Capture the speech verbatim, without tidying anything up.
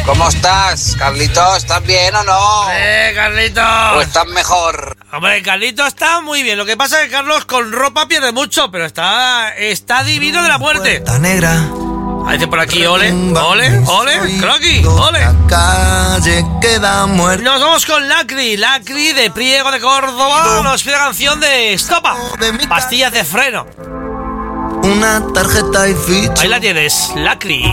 ¿Cómo estás, Carlitos? ¿Estás bien o no? ¡Eh, Carlitos! ¿O estás mejor? Hombre, Carlitos está muy bien. Lo que pasa es que Carlos con ropa pierde mucho, pero está está divino de la muerte. Puerta negra. Dice por aquí, ole, ole, ole, croqui, ole. La calle queda muerta. Nos vamos con Lacri, Lacri de Priego de Córdoba. Nos pide canción de Estopa, pastillas de freno. Una tarjeta y ficha. Ahí la tienes, Lacri.